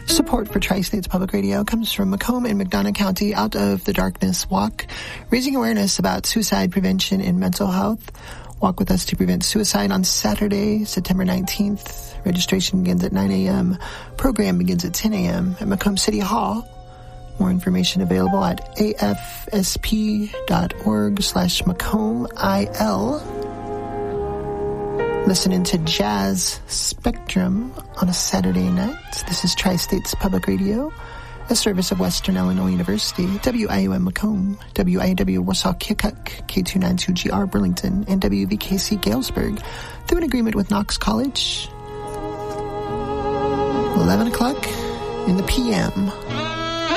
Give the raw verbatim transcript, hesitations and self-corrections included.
Support for Tri-States Public Radio comes from Macomb and McDonough County Out of the Darkness Walk, raising awareness about suicide prevention and mental health. Walk with us to prevent suicide on Saturday, September nineteenth. Registration begins at nine a.m. Program begins at ten a.m. at Macomb City Hall. More information available at afsp.org slash Macomb IL. Listening to Jazz Spectrum on a Saturday night. This is Tri-States Public Radio, a service of Western Illinois University, W I U M Macomb, W I W Warsaw Keokuk, K two ninety-two G R Burlington, and W V K C Galesburg, through an agreement with Knox College. eleven o'clock in the P M